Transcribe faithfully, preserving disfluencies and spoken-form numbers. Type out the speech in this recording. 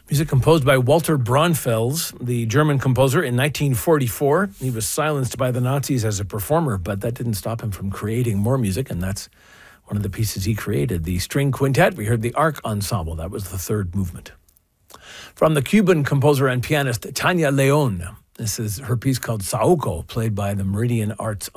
Music composed by Walter Braunfels, the German composer, in nineteen forty-four. He was silenced by the Nazis as a performer, but that didn't stop him from creating more music, and that's one of the pieces he created. The string quintet, we heard the Arc Ensemble. That was the third movement. From the Cuban composer and pianist Tania León, this is her piece called Saoko, played by the Meridian Arts